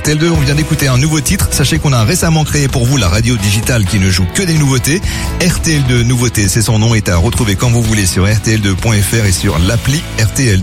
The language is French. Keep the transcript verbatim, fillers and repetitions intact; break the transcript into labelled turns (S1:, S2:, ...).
S1: R T L deux, on vient d'écouter un nouveau titre. Sachez qu'on a récemment créé pour vous la radio digitale qui ne joue que des nouveautés. R T L deux Nouveautés, c'est son nom, est à retrouver quand vous voulez sur R T L deux point F R et sur l'appli R T L deux.